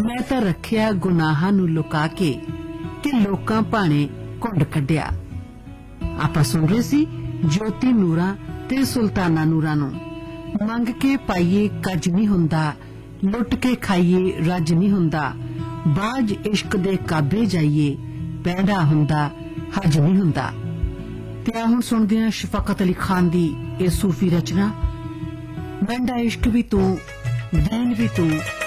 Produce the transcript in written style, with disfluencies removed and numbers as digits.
मैं तां रखिया गुनाहां नूं लुका के ते लोकां भाणे घुंड कढिया। आपां सुण रहे सी ज्योति नूरां ते सुल्ताना नूरां नूं। मंग के पाईए कज नहीं हुंदा, लुट के खाईए रज नहीं हुंदा, बाज इश्क दे काबे जाइए पैदा हुंदा हज नहीं हुंदा। ते हुण सुणदे हां शफकत अली खान दी इह सूफी रचना, महंगा इश्क भी तू दीन भी तू